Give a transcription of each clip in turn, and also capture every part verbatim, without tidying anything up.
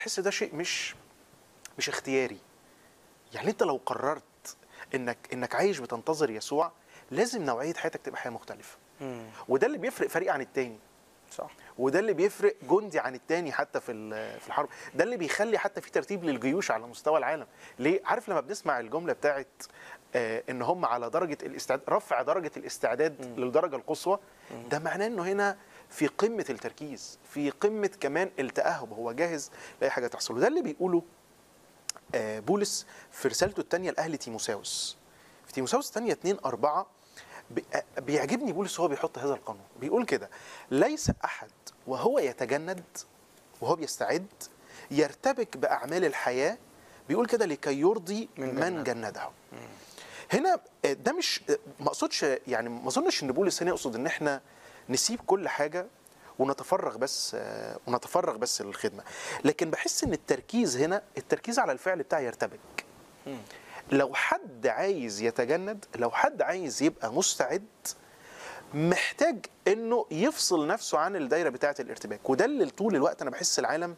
تحس ده شيء مش مش اختياري. يعني انت لو قررت انك انك عايش بتنتظر يسوع، لازم نوعيه حياتك تبقى حياه مختلفه. مم. وده اللي بيفرق فريق عن التاني، صح. وده اللي بيفرق جندي عن التاني حتى في في الحرب. ده اللي بيخلي حتى في ترتيب للجيوش على مستوى العالم. ليه؟ عارف لما بنسمع الجمله بتاعت آه ان هم على درجه الاستعداد، رفع درجه الاستعداد مم. للدرجه القصوى، مم. ده معناه انه هنا في قمه التركيز، في قمه كمان التاهب، هو جاهز لاي حاجه تحصل. وده اللي بيقوله آه بولس في رسالته الثانيه لاهل تيموثاوس، في تيموثاوس الثانيه اتنين أربعة. بيعجبني بولس وهو بيحط هذا القانون. بيقول كده: ليس أحد وهو يتجند وهو بيستعد يرتبك بأعمال الحياة، بيقول كده، لكي يرضي من, من جنده. هنا ده مش ما اقصدش، يعني ما اظنش ان بولس هنا يقصد ان احنا نسيب كل حاجة ونتفرغ بس ونتفرغ بس للخدمة، لكن بحس ان التركيز هنا التركيز على الفعل بتاع يرتبك. لو حد عايز يتجند، لو حد عايز يبقى مستعد، محتاج انه يفصل نفسه عن الدايره بتاعه الارتباك. وده اللي طول الوقت انا بحس العالم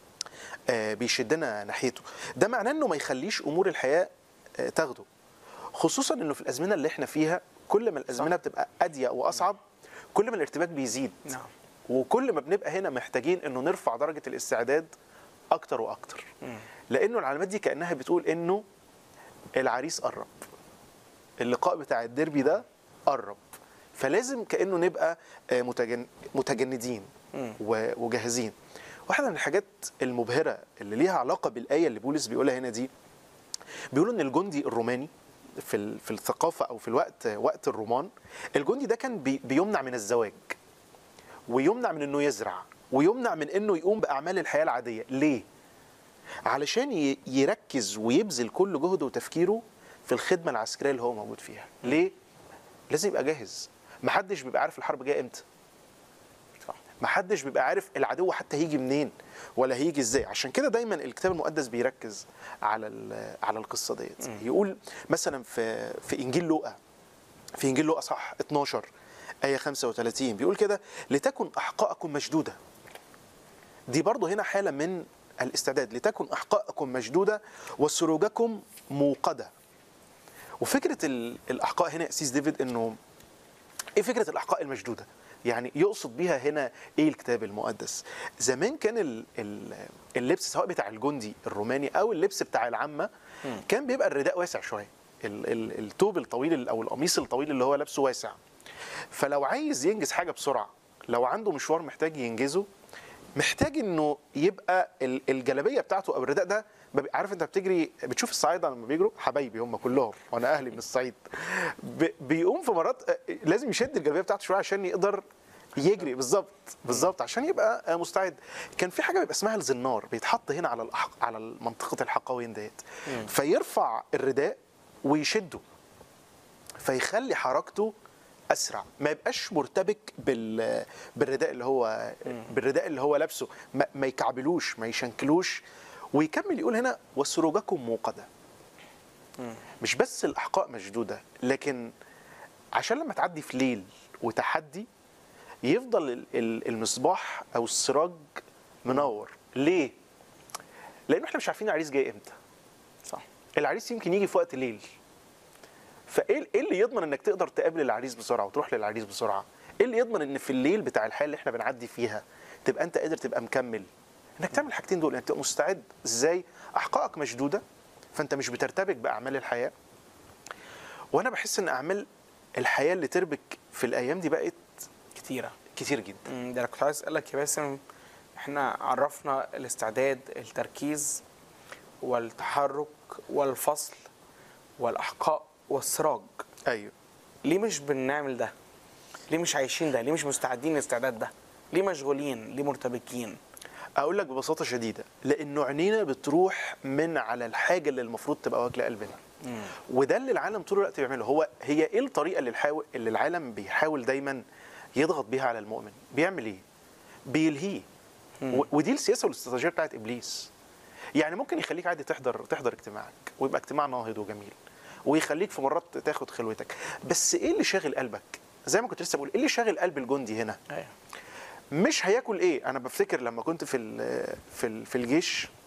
بيشدنا ناحيته. ده معناه انه ما يخليش امور الحياه تاخده، خصوصا انه في الازمنه اللي احنا فيها كل ما الازمنه بتبقى اضيق واصعب كل ما الارتباك بيزيد. نعم. وكل ما بنبقى هنا محتاجين انه نرفع درجه الاستعداد اكتر واكتر، لانه العلامات دي كانها بتقول انه العريس قرب، اللقاء بتاع الديربي ده قرب، فلازم كأنه نبقى متجن... متجندين وجاهزين. واحدة من الحاجات المبهرة اللي ليها علاقة بالآية اللي بولس بيقولها هنا دي، بيقولوا إن الجندي الروماني في في الثقافة أو في الوقت وقت الرومان، الجندي ده كان بي... بيمنع من الزواج، ويمنع من إنه يزرع، ويمنع من إنه يقوم بأعمال الحياة العادية. ليه؟ علشان يركز ويبذل كل جهده وتفكيره في الخدمة العسكرية اللي هو موجود فيها. ليه؟ لازم يبقى جاهز. محدش بيبقى عارف الحرب جايه امتى. محدش بيبقى عارف العدو حتى هيجي منين ولا هيجي ازاي. عشان كده دايما الكتاب المقدس بيركز على على القصه ديت. يقول مثلا في في انجيل لوقا، في انجيل لوقا صح اتناشر ايه خمسة وتلاتين، بيقول كده: لتكن احقاءكم مشدوده. دي برضو هنا حاله من الاستعداد. لتكن احقاءكم مشدوده وسروجكم موقده. وفكره الاحقاء هنا يا سيس ديفيد، انه ايه فكره الاحقاء المشدوده؟ يعني يقصد بيها هنا ايه الكتاب المقدس؟ زمان كان اللبس سواء بتاع الجندي الروماني او اللبس بتاع العامه كان بيبقى الرداء واسع شويه، الثوب الطويل او القميص الطويل اللي هو لابسه واسع. فلو عايز ينجز حاجه بسرعه، لو عنده مشوار محتاج ينجزه، محتاج انه يبقى الجلابيه بتاعته او الرداء ده، عارف انت بتجري بتشوف الصعايده لما بيجروا، حبايبي هم كلهم وانا اهلي من الصعيد، بيقوم في مرات لازم يشد الجلابيه بتاعته شويه عشان يقدر يجري. بالظبط بالظبط عشان يبقى مستعد. كان في حاجه بيبقى اسمها الزنار، بيتحط هنا على الأحق... على منطقه الحقوين ديت، فيرفع الرداء ويشده، فيخلي حركته اسرع، ما يبقاش مرتبك بال بالرداء اللي هو بالرداء اللي هو لابسه، ما, ما يكعبلوش، ما يشنكلوش. ويكمل يقول هنا: وسروجكم موقده. مش بس الاحقاء مشدوده، لكن عشان لما تعدي في ليل وتحدي يفضل المصباح او السراج منور. ليه؟ لانه احنا مش عارفين العريس جاي امتى. صح. العريس يمكن يجي في وقت الليل، فايه ايه اللي يضمن انك تقدر تقابل العريس بسرعه وتروح للعريس بسرعه؟ ايه اللي يضمن ان في الليل بتاع الحياه اللي احنا بنعدي فيها تبقى انت قادر تبقى مكمل؟ انك تعمل الحاجتين دول، انك تبقى مستعد. ازاي؟ احقائك مشدوده، فانت مش بترتبك باعمال الحياه. وانا بحس ان اعمال الحياه اللي تربك في الايام دي بقت كتيره كتير جدا. ده انا كنت عايز اسالك يا باسم، احنا عرفنا الاستعداد، التركيز والتحرك والفصل والاحقاء والسراج. ايوه. ليه مش بنعمل ده؟ ليه مش عايشين ده؟ ليه مش مستعدين للاستعداد ده؟ ليه مشغولين؟ ليه مرتبكين؟ اقول لك ببساطه شديده: لانه عينينا بتروح من على الحاجه اللي المفروض تبقى واكله قلبنا. مم. وده اللي العالم طول الوقت بيعمله. هو هي ايه الطريقه اللي الحاول اللي العالم بيحاول دايما يضغط بيها على المؤمن؟ بيعمل ايه؟ بيلهيه. ودي السياسه والاستراتيجيه بتاعت ابليس. يعني ممكن يخليك عادي تحضر تحضر اجتماعك ويبقى اجتماع ناهض وجميل، ويخليك في مرات تاخد خلوتك، بس ايه اللي شاغل قلبك؟ زي ما كنت لسه بقول، ايه اللي شاغل قلب الجندي هنا؟ أيه. مش هياكل ايه. انا بفتكر لما كنت في ال في ال في الجيش